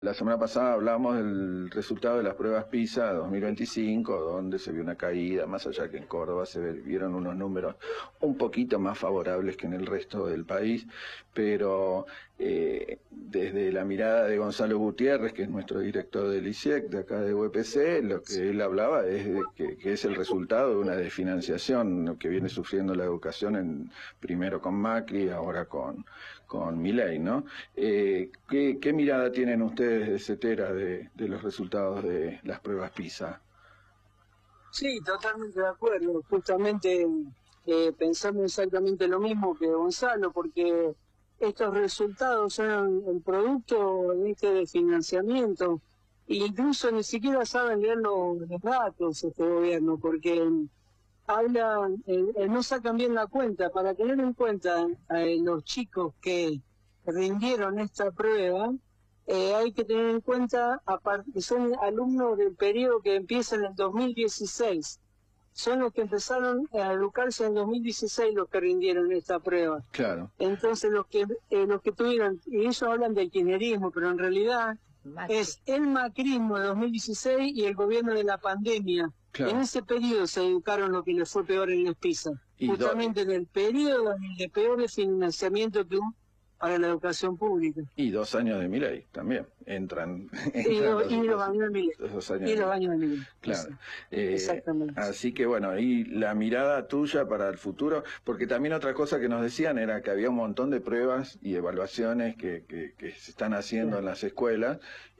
La semana pasada hablamos del resultado de las pruebas PISA 2025, donde se vio una caída, más allá que en Córdoba vieron unos números un poquito más favorables que en el resto del país, pero desde la mirada de Gonzalo Gutiérrez, que es nuestro director del ISEC, de acá de UPC, lo que él hablaba es de que es el resultado de una desfinanciación que viene sufriendo la educación, primero con Macri, ahora con Milei, ¿no? ¿Qué mirada tienen ustedes de CETERA de los resultados de las pruebas PISA? Sí, totalmente de acuerdo. Justamente pensamos exactamente lo mismo que Gonzalo, porque estos resultados son el producto de financiamiento e incluso ni siquiera saben leer los datos este gobierno, porque hablan, no sacan bien la cuenta. Para tener en cuenta los chicos que rindieron esta prueba, hay que tener en cuenta que son alumnos del periodo que empieza en el 2016. Son los que empezaron a educarse en el 2016 los que rindieron esta prueba. Claro. Entonces los que tuvieron, y ellos hablan del kirchnerismo, pero en realidad es el macrismo de 2016 y el gobierno de la pandemia. Claro. En ese periodo se educaron lo que les fue peor en las PISA. Justamente en el periodo de peor financiamiento que hubo para la educación pública. Y 2 años de Milei también entran y los años de Milei. Y los años de Milei. Claro. Exactamente. Así que bueno, y la mirada tuya para el futuro, porque también otra cosa que nos decían era que había un montón de pruebas y evaluaciones que se están haciendo en las escuelas,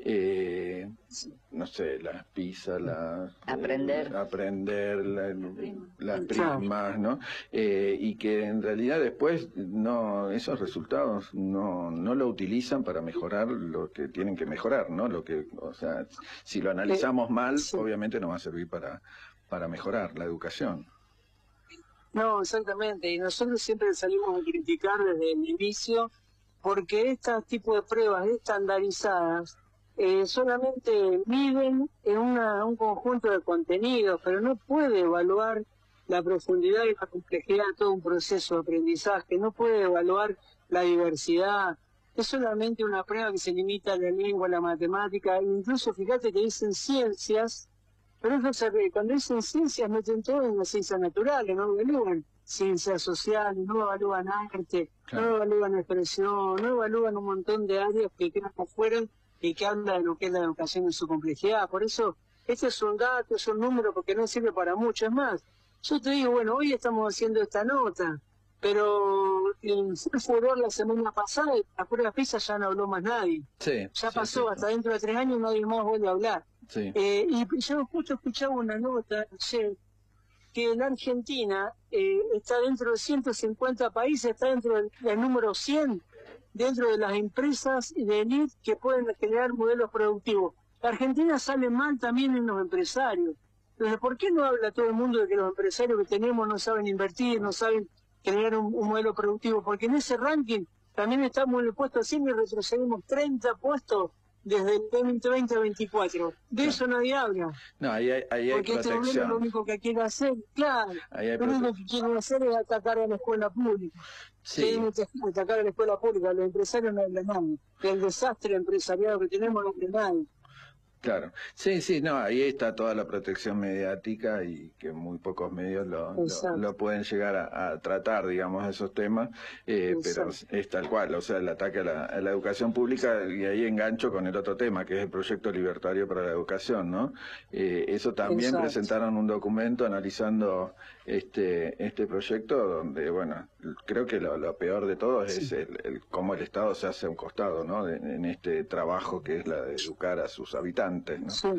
no sé, las PISA, Aprender, las primas, ¿no? Y que en realidad después esos resultados no lo utilizan para mejorar lo que tienen que mejorar, ¿no? O sea, si lo analizamos mal, obviamente no va a servir para mejorar la educación. No, exactamente, y nosotros siempre salimos a criticar desde el inicio, porque este tipo de pruebas estandarizadas solamente miden en un conjunto de contenidos, pero no puede evaluar la profundidad y la complejidad de todo un proceso de aprendizaje, no puede evaluar la diversidad. Es solamente una prueba que se limita a la lengua, a la matemática, incluso fíjate que dicen ciencias, pero cuando dicen ciencias meten todo en las ciencias naturales, no evalúan ciencias sociales, no evalúan arte, claro, no evalúan expresión, no evalúan un montón de áreas que quedan afuera y que habla de lo que es la educación en su complejidad. Por eso, este es un dato, es un número, porque no sirve para mucho. Es más, yo te digo, bueno, hoy estamos haciendo esta nota, pero en furor la semana pasada, la prueba PISA ya no habló más nadie. Sí, ya pasó, hasta dentro de 3 años nadie más vuelve a hablar. Sí. Y yo justo escuchaba una nota ayer que la Argentina está dentro de 150 países, está dentro del número 100, dentro de las empresas de élite que pueden generar modelos productivos. La Argentina sale mal también en los empresarios. Entonces, ¿por qué no habla todo el mundo de que los empresarios que tenemos no saben invertir, no saben generar un modelo productivo? Porque en ese ranking también estamos en el puesto 100 y retrocedimos 30 puestos desde el 2020 a 2024. De eso nadie habla. No, ahí hay porque protección. Este gobierno lo único que quiere hacer, claro, lo único que quiere hacer es atacar a la escuela pública. Sí. Quieren atacar a la escuela pública, los empresarios no hablan nada. Del desastre empresarial que tenemos no hablan nada. Claro, sí, no, ahí está toda la protección mediática y que muy pocos medios lo pueden llegar a tratar, digamos, esos temas, pero es tal cual, o sea, el ataque a la educación pública, y ahí engancho con el otro tema, que es el proyecto libertario para la educación, ¿no? Eso también presentaron un documento analizando este proyecto, donde, bueno, creo que lo peor de todo es cómo el Estado se hace a un costado, ¿no? En este trabajo que es la de educar a sus habitantes. ¿No?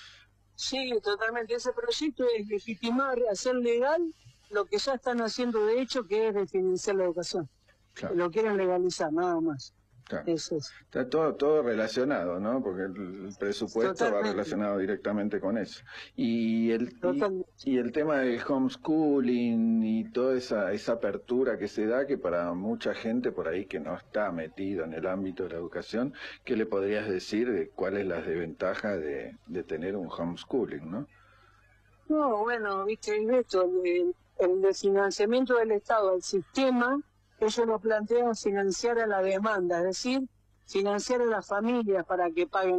Sí, totalmente. Ese proyecto es legitimar, hacer legal lo que ya están haciendo de hecho, que es definanciar la educación. Claro. Lo quieren legalizar, nada más. Claro. Eso es. Está todo relacionado, ¿no? Porque el presupuesto va relacionado directamente con eso. Y el tema del homeschooling y toda esa apertura que se da, que para mucha gente por ahí que no está metido en el ámbito de la educación, ¿qué le podrías decir de cuál es la desventaja de tener un homeschooling, no? No, bueno, viste, el financiamiento del Estado al sistema, ellos lo plantean financiar a la demanda, es decir, financiar a las familias para que paguen